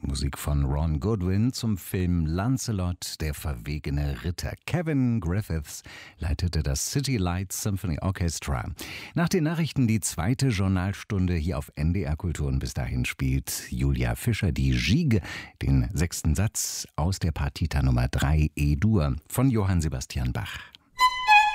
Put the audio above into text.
Musik von Ron Goodwin zum Film Lancelot, der verwegene Ritter. Kevin Griffiths leitete das City Lights Symphony Orchestra. Nach den Nachrichten die zweite Journalstunde hier auf NDR Kultur. Und bis dahin spielt Julia Fischer die Gigue, den 6. Satz aus der Partita Nummer 3 E-Dur von Johann Sebastian Bach.